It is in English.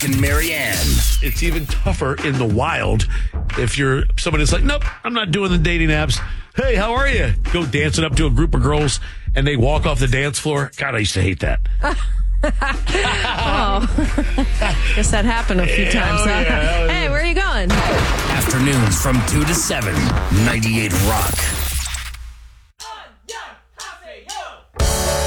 Brooke and Marianne. It's even tougher in the wild if you're somebody that's like, nope, I'm not doing the dating apps. Hey, how are you? Go dancing up to a group of girls and they walk off the dance floor. God, I used to hate that. Guess that happened a few times. Oh, yeah. Hey, where are you going? Afternoons from 2 to 7, 98 Rock.